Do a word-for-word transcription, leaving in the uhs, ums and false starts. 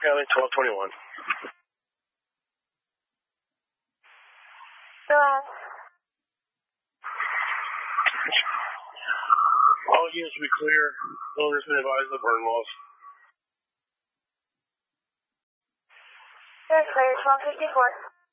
County, twelve twenty-one. Go ahead. All units will be clear. Owner's been advised of burn loss. Very clear, twelve fifty-four.